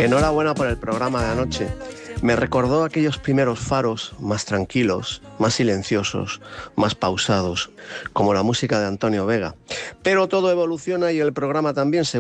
Enhorabuena por el programa de anoche. Me recordó aquellos primeros faros más tranquilos, más silenciosos, más pausados, como la música de Antonio Vega. Pero todo evoluciona y el programa también se